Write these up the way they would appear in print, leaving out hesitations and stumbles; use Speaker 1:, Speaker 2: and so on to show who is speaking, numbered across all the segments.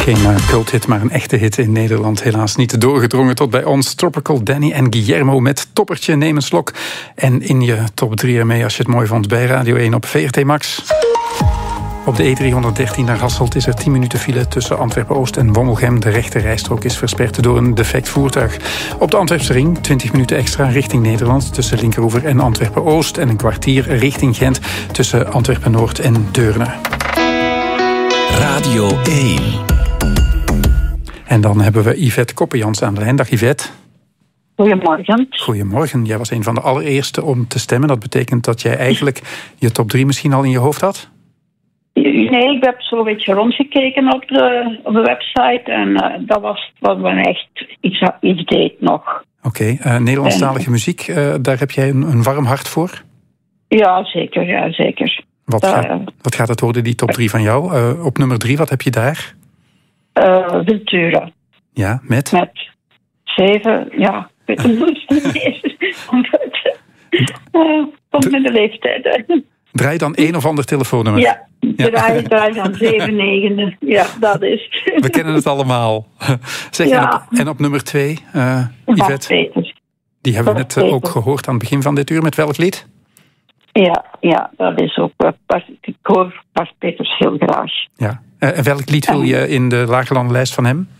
Speaker 1: Geen culthit, maar een echte hit in Nederland. Helaas niet doorgedrongen tot bij ons. Tropical Danny en Guillermo met Toppertje, neem een slok. En in je top 3 ermee als je het mooi vond bij Radio 1 op VRT Max. Op de E313 naar Hasselt is er 10 minuten file tussen Antwerpen-Oost en Wommelgem. De rechte rijstrook is versperd door een defect voertuig. Op de Antwerpse ring 20 minuten extra richting Nederland tussen Linkeroever en Antwerpen-Oost. En een kwartier richting Gent tussen Antwerpen-Noord en Deurne.
Speaker 2: Radio 1.
Speaker 1: En dan hebben we Yvette Koppenjans aan de lijn. Dag Yvette.
Speaker 3: Goedemorgen.
Speaker 1: Goedemorgen. Jij was een van de allereerste om te stemmen. Dat betekent dat jij eigenlijk je top 3 misschien al in je hoofd had?
Speaker 3: Nee, ik heb zo'n beetje rondgekeken op de website. En dat was wat me echt iets deed nog.
Speaker 1: Oké. Nederlandstalige muziek, daar heb jij een warm hart voor?
Speaker 3: Ja, zeker. Ja, zeker.
Speaker 1: Wat gaat het worden, die top 3 van jou? Op nummer 3, wat heb je daar?
Speaker 3: Vultura.
Speaker 1: Ja, met?
Speaker 3: Met 7, ja, ik weet het niet meer. Komt met de leeftijd.
Speaker 1: Draai dan een of ander telefoonnummer.
Speaker 3: Ja, draai dan 7, 9. Ja, dat is.
Speaker 1: We kennen het allemaal. Zeg, ja. En op nummer 2, Yvette? Die hebben we net ook gehoord aan het begin van dit uur. Met welk lied?
Speaker 3: Ja, dat is ook. Ik hoor Bart Peters heel graag.
Speaker 1: Ja. En welk lied wil je in de Lagerlandenlijst van hem?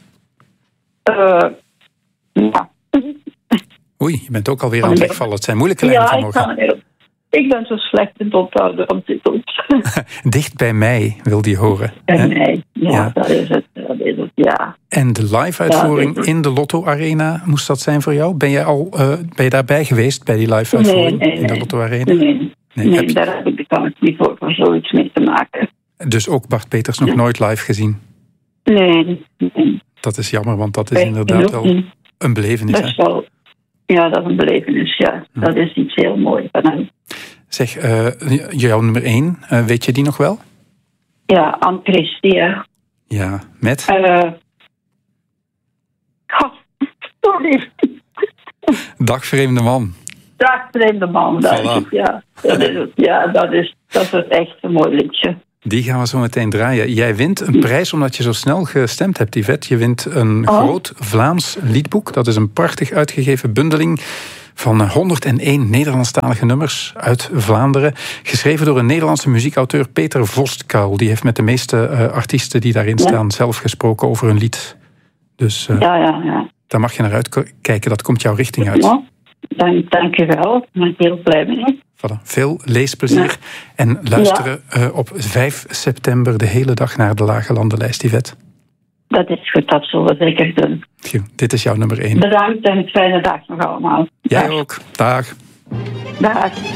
Speaker 3: Ja.
Speaker 1: Oei, je bent ook alweer aan het wegvallen. Het zijn moeilijke lijnen van morgen.
Speaker 3: Ik ben zo slecht in het onthouden van titels.
Speaker 1: Dicht bij mij wil die horen.
Speaker 3: Bij mij, ja, dat is het, ja.
Speaker 1: En de live-uitvoering in de Lotto Arena, moest dat zijn voor jou? Ben je daarbij geweest, bij die live-uitvoering in de Lotto Arena?
Speaker 3: Nee, daar heb ik de kans niet voor zoiets mee te maken.
Speaker 1: Dus ook Bart Peters nog nooit live gezien?
Speaker 3: Nee.
Speaker 1: Dat is jammer, want dat is inderdaad wel een belevenis.
Speaker 3: Dat is wel, ja, dat is een belevenis, ja. Dat is iets heel moois van hem.
Speaker 1: Zeg, jouw nummer 1, weet je die nog wel?
Speaker 3: Ja, Anne Christie.
Speaker 1: Ja, met?
Speaker 3: Sorry.
Speaker 1: Dag vreemde man.
Speaker 3: Dag vreemde man, dat is het, ja. Dat is het, ja, dat is echt een mooi liedje.
Speaker 1: Die gaan we zo meteen draaien. Jij wint een prijs omdat je zo snel gestemd hebt, Yvette. Je wint een groot Vlaams liedboek. Dat is een prachtig uitgegeven bundeling van 101 Nederlandstalige nummers uit Vlaanderen. Geschreven door een Nederlandse muziekauteur, Peter Vostkuil. Die heeft met de meeste artiesten die daarin staan zelf gesproken over een lied. Dus daar mag je naar uitkijken. Dat komt jouw richting uit.
Speaker 3: Ja, dank je wel. Ik ben heel blij mee.
Speaker 1: Voilà. Veel leesplezier. Ja. En luisteren op 5 september de hele dag naar de Lage Landenlijst, Yvette.
Speaker 3: Dat is goed, dat zullen we zeker doen.
Speaker 1: Dit is jouw nummer 1.
Speaker 3: Bedankt en een fijne dag nog allemaal.
Speaker 1: Jij ook. Dag.
Speaker 3: Dag.